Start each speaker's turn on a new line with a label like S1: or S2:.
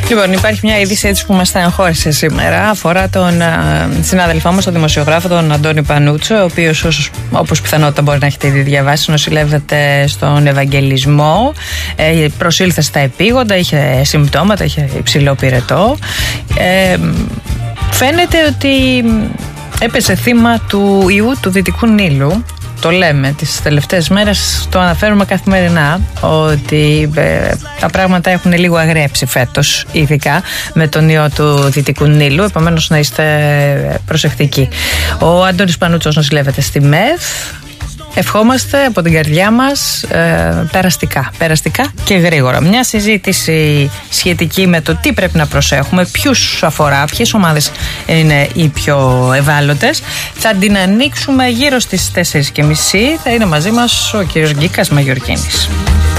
S1: Λοιπόν, υπάρχει μια είδηση έτσι που μας στεναχώρησε σήμερα. Αφορά τον συνάδελφό μας, τον δημοσιογράφο, τον Αντώνη Πανούτσο, ο οποίος, όπως πιθανότητα μπορεί να έχετε ήδη διαβάσει, νοσηλεύεται στον Ευαγγελισμό. Προσήλθε στα επίγοντα, είχε συμπτώματα, είχε υψηλό πυρετό. Φαίνεται ότι έπεσε θύμα του ιού του Δυτικού Νείλου. Το λέμε τις τελευταίες μέρες, το αναφέρουμε καθημερινά, ότι τα πράγματα έχουν λίγο αγρέψει φέτος, ειδικά με τον ιό του Δυτικού Νείλου, επομένως να είστε προσεκτικοί. Ο Αντώνης Πανούτσος νοσηλεύεται στη ΜΕΘ. Ευχόμαστε από την καρδιά μας περαστικά και γρήγορα. Μια συζήτηση σχετική με το τι πρέπει να προσέχουμε, ποιους αφορά, ποιες ομάδες είναι οι πιο ευάλωτες. Θα την ανοίξουμε γύρω στις 4:30. Θα είναι μαζί μας ο κύριος Γκίκας Μαγιορκίνης.